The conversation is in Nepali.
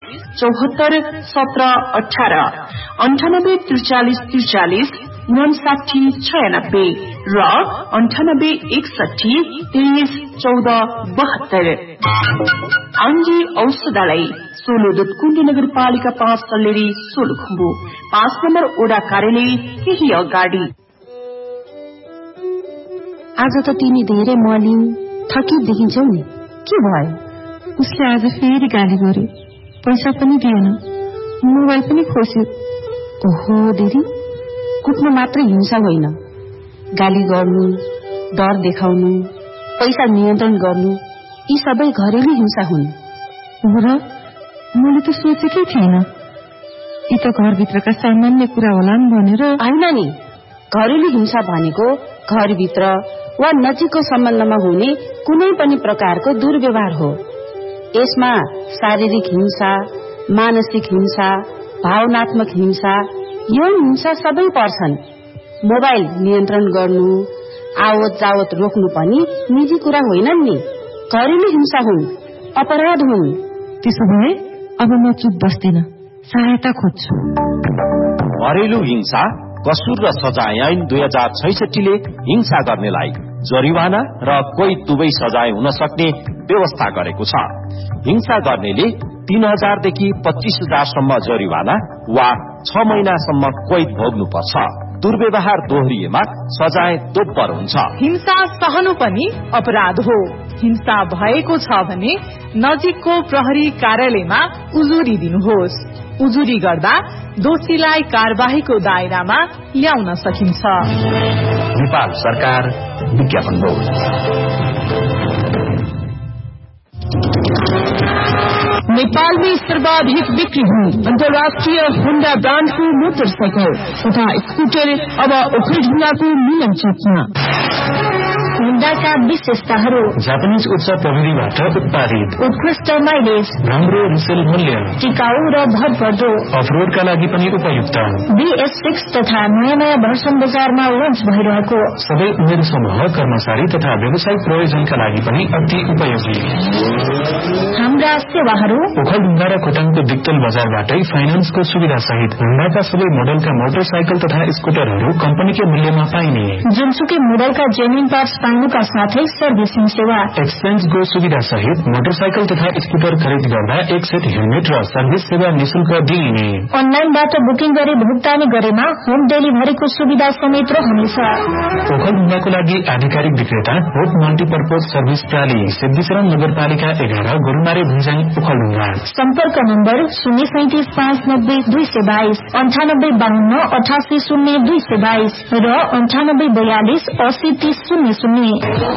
74 17 18 98 43 43 59 96 र 98 61 23 14 72। अंगी औषधालय सोलो दुधकुण्ड नगरपालिका 5 सल्लेरी सोलुखुम्बु 5 नम्बर ओडा कार्यालय केही अगाडि। आज त तिमी धेरै मलिन थकित देखिन्छौ नि, के भयो? उसले आज फेरि गाली गर्यो, पैसा पनि दिएन, मोबाइल पनि खोस्यो। ओहो दिदी, कुट्नु मात्र हिंसा होइन, गाली गर्नु, डर देखाउनु, पैसा नियन्त्रण गर्नु, यी सबै घरेलु हिंसा हुन्। र मैले त सोचेकै थिएन, यी त घरभित्रका सामान्य कुरा होलान् भनेर। होइन नि, घरेलु हिंसा भनेको घरभित्र वा नजिकको सम्बन्धमा हुने कुनै पनि प्रकारको दुर्व्यवहार हो। यसमा शारीरिक हिंसा, मानसिक हिंसा, भावनात्मक हिंसा, यौन हिंसा सबै पर्छन्। मोबाइल नियन्त्रण गर्नु, आवत जावत रोक्नु पनि निजी कुरा होइनन् नि, घरेलु हिंसा हुन्, अपराध हुन्। त्यसो भए अब म चुप बस्दिन, सहायता खोज्छु। घरेलु हिंसा कसुर र सजाय ऐन 2066 ले हिंसा गर्नेलाई जरिवाना र कोही दुवै सजाय हुन सक्ने व्यवस्था गरेको छ। हिंसा गर्नेले 3000 देखि 25000 सम्म जरिवाना वा 6 महिनासम्म कैद भोग्नुपर्छ। दुर्व्यवहार दोहोरिएमा सजाय दोब्बर हुन्छ। हिंसा सहनु पनि अपराध हो। हिंसा भएको छ भने नजिकको प्रहरी कार्यालयमा उजुरी दिनुहोस्। उजुरी गर्दा दोषीलाई कारबाहीको दायरामा ल्याउन सकिन्छ। नेपाल सरकार विज्ञापन बोर्ड। नेपालमै सर्वाधिक बिक्री हुने अन्तर्राष्ट्रिय होन्डा ब्रान्डको मोटरसाइकल तथा स्कुटर अब ओखलढुङ्गाको मिलन चौकमा। होन्डाका विशेषताहरू: जापानिज उच्च प्रविधिबाट उत्पादित, उत्कृष्ट माइलेज, राम्रो रिसेल मूल्य, टिकाउ र भरपर्दो, अफरोडका लागि पनि उपयुक्त। BS6 तथा नयाँ भर्सन बजारमा लन्च भइरहेको। सबै उमेर समूह, कर्मचारी तथा व्यवसायिक प्रयोजनका लागि पनि अति उपयोगी। हाम्रा सेवाहरू: ओखलढुङ्गा र खोटाङको दिक्तल बजारबाटै फाइनान्सको सुविधा सहित होन्डाका सबै मोडलका मोटरसाइकल तथा स्कुटरहरू कम्पनीकै मूल्यमा पाइने। जुनसुकै मोडलका जेन्युन पार्ट्स पाउनुका साथै सर्भिसिङ सेवा, एक्सचेन्जको सुविधा सहित मोटरसाइकल तथा स्कुटर खरिद गर्दा एक सेट हेलमेट र सर्भिस सेवा निशुल्क दिइने। अनलाइनबाट बुकिङ गरी भुक्तानी गरेमा होम डेलिभरीको सुविधा समेत रहनेछ। ओखलढुङ्गाको लागि आधिकारिक विक्रेता होप मल्टिपर्पज सर्भिस प्राली, सिद्धिचरण नगरपालिका 11, गोरुमारे भुइँचाङ, ओखलढुङ्गा। सम्पर्क नम्बर 037590222, 9852 880222 र 9842 803000।